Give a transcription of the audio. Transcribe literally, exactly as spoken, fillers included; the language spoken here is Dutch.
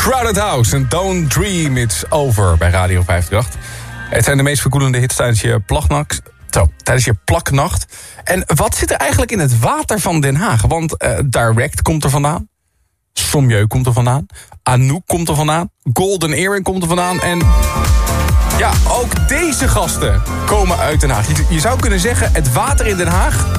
Crowded House en Don't Dream It's Over bij Radio vijfendertig. Het zijn de meest verkoelende hits tijdens je plaknacht. Zo, tijdens je plaknacht. En wat zit er eigenlijk in het water van Den Haag? Want uh, Direct komt er vandaan. Sommieu komt er vandaan. Anouk komt er vandaan. Golden Earring komt er vandaan. En ja, ook deze gasten komen uit Den Haag. Je, je zou kunnen zeggen, het water in Den Haag